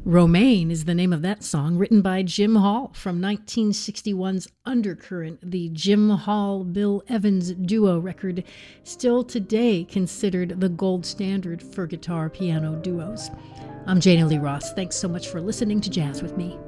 Romaine is the name of that song, written by Jim Hall from 1961's Undercurrent, the Jim Hall-Bill Evans duo record, still today considered the gold standard for guitar-piano duos. I'm Jana Lee Ross. Thanks so much for listening to Jazz with Me.